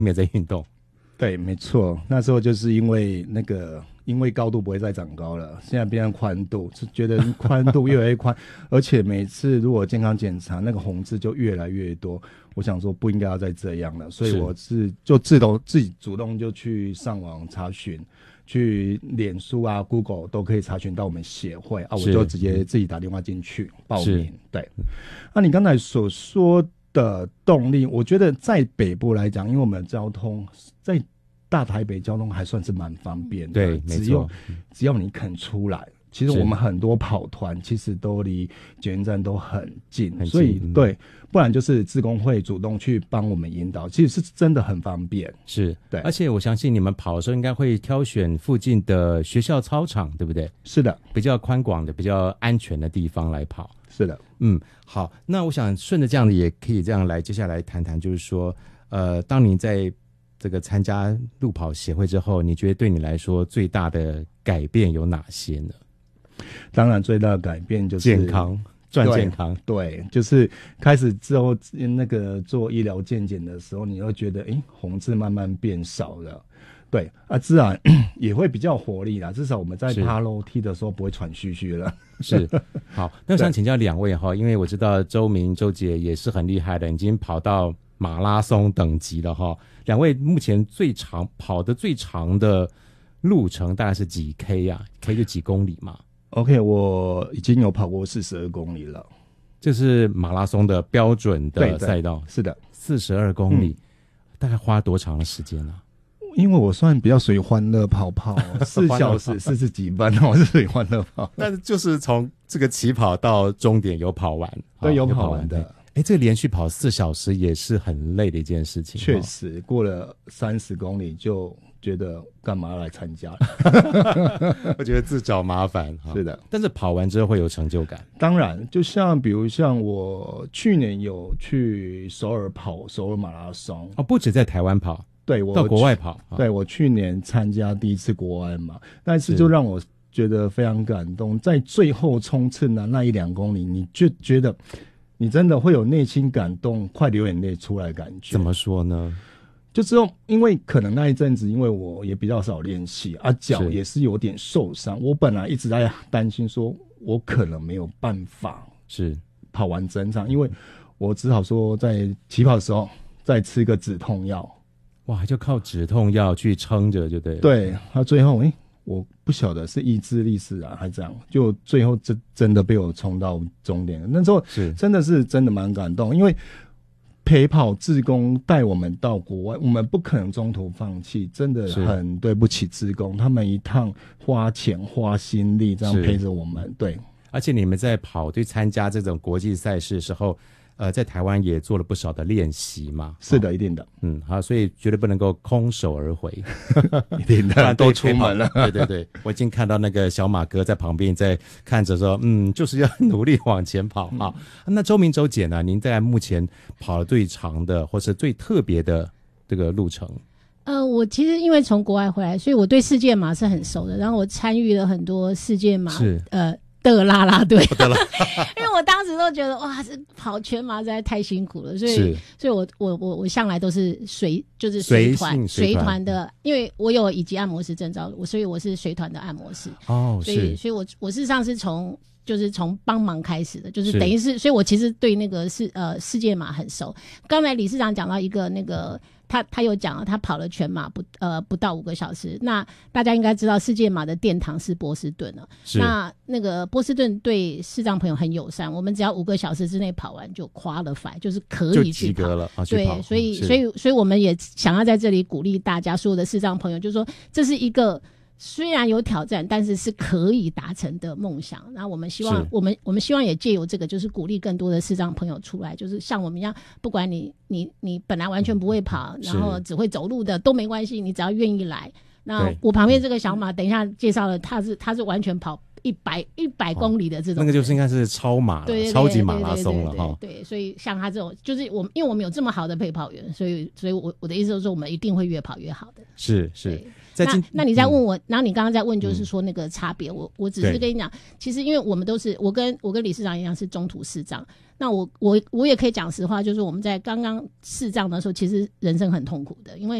没有在运动。 对，没错，那时候就是因为高度不会再长高了，现在变成宽度，是觉得宽度越来越宽，而且每次如果健康检查那个红字就越来越多，我想说不应该要再这样了，所以我就自己主动就去上网查询，去脸书啊 Google 都可以查询到我们协会啊，我就直接自己打电话进去报名。对，那你刚才所说的动力，我觉得在北部来讲，因为我们的交通在大台北交通还算是蛮方便的， 对，没错， 只要你肯出来，其实我们很多跑团其实都离捷运站都很近，所以对，不然就是志工会主动去帮我们引导，其实是真的很方便。 是， 对， 而且我相信你们跑的时候应该会挑选附近的学校操场，对不对？ 是的， 比较宽广的、比较安全的地方来跑。 是的， 好，那我想顺着这样的也可以这样来，接下来谈谈，就是说，当你在这个参加路跑协会之后，你觉得对你来说最大的改变有哪些呢？ 当然，最大的改变就是健康，赚健康。 对，就是开始之后那个做医疗健检的时候，你会觉得，红字慢慢变少了。对啊，自然也会比较活力啦，至少我们在爬楼梯的时候不会喘吁吁了。 是，好，那我想请教两位哈，因为我知道周姐也是很厉害的，已经跑到马拉松等级了哈。两位目前跑的最长的路程大概是几 K 啊 ？K 就几公里嘛 ？OK， 我已经有跑过42公里了， 这是马拉松的标准的赛道。 是的 ，42公里，大概花多长的时间呢？ 因为我算比较属于欢乐跑4小时40几分，我是属于欢乐跑。 但是就是从这个起跑到终点有跑完， 对，有跑完的。 这个连续跑4小时也是很累的一件事情。 确实，过了30公里就觉得干嘛要来参加了？ 我觉得自找麻烦。 是的， 但是跑完之后会有成就感。 当然，就像比如像我去年有去首尔跑首尔马拉松不止在台湾跑。对，我到国外跑。 对，我去年参加第一次国外嘛，但是就让我觉得非常感动，在最后冲刺的那1-2公里，你就觉得你真的会有内心感动，快流眼泪出来的感觉。 怎么说呢？ 就之后，因为可能那一阵子，因为我也比较少练习啊，脚也是有点受伤，我本来一直在担心说，我可能没有办法跑完整场，因为我只好说在起跑的时候再吃个止痛药。 哇，就靠止痛药去撑着就对了。 对，他最后我不晓得是意志力使然还是这样，就最后真的被我冲到终点了。那时候真的蛮感动，因为陪跑志工带我们到国外，我们不可能中途放弃，真的很对不起志工，他们一趟花钱花心力这样陪着我们。对， 而且你们在去参加这种国际赛事的时候，在台湾也做了不少的练习嘛。 是的，一定的。 好，所以绝对不能够空手而回。 一定的，都出门了。 对，我已经看到那个小马哥在旁边在看着说，就是要努力往前跑啊。那周姐呢？您在目前跑了最长的或是最特别的这个路程？ 我其实因为从国外回来，所以我对世界马是很熟的。然后我参与了很多世界马的啦啦队，因为我当时都觉得哇，这跑全马实在太辛苦了，所以我向来都是随团的，因为我有乙级按摩师证照，所以我是随团的按摩师。所以我事实上是从帮忙开始的，就是等于是，所以我其实对那个世界马很熟。刚才理事长讲到一个那个。他有讲了，他跑了全马不到5个小时。那大家应该知道，世界马的殿堂是波士顿了。那个波士顿对视障朋友很友善，我们只要5个小时之内跑完就 qualify， 就是可以去跑，就及格了。对，所以我们也想要在这里鼓励大家，所有的视障朋友，就是说这是一个。虽然有挑战，但是是可以达成的梦想。那我们希望，我们希望也借由这个，就是鼓励更多的视障朋友出来，就是像我们一样，不管你本来完全不会跑，然后只会走路的都没关系，你只要愿意来。那我旁边这个小马，等一下介绍了，他是完全跑 100公里的这种， 那个就是应该是超马了，超级马拉松了哈。 对，所以像他这种，就是因为我们有这么好的陪跑员，所以我的意思就是说，我们一定会越跑越好的。 是。 那你再问我，然后你刚刚在问就是说那个差别，我只是跟你讲，其实因为我们都是我跟理事长一样是中途视障，那我也可以讲实话，就是我们在刚刚视障的时候，其实人生很痛苦的，因为